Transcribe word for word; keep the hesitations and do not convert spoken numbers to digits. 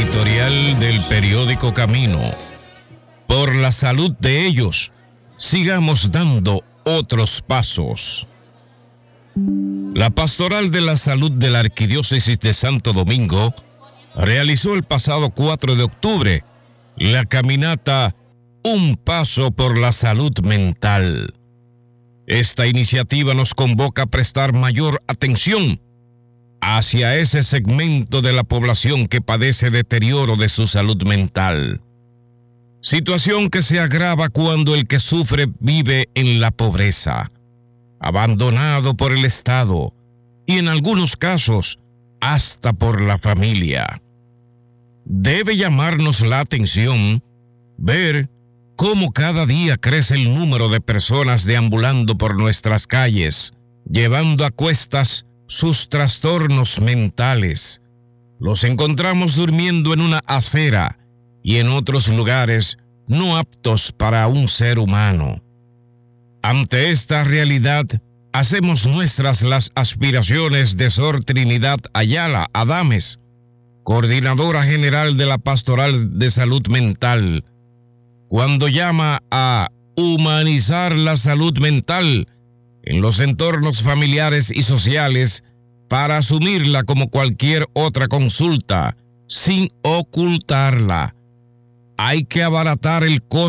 Editorial del periódico Camino. Por la salud de ellos, sigamos dando otros pasos. La Pastoral de la Salud de la Arquidiócesis de Santo Domingo realizó el pasado cuatro de octubre la caminata Un Paso por la Salud Mental. Esta iniciativa nos convoca a prestar mayor atención hacia ese segmento de la población que padece deterioro de su salud mental. Situación que se agrava cuando el que sufre vive en la pobreza, abandonado por el Estado y en algunos casos hasta por la familia. Debe llamarnos la atención ver cómo cada día crece el número de personas deambulando por nuestras calles, llevando a cuestas sus trastornos mentales. Los encontramos durmiendo en una acera y en otros lugares no aptos para un ser humano. Ante esta realidad, hacemos nuestras las aspiraciones de Sor Trinidad Ayala Adames, coordinadora general de la Pastoral de Salud Mental, cuando llama a humanizar la salud mental en los entornos familiares y sociales para asumirla como cualquier otra consulta, sin ocultarla. Hay que abaratar el costo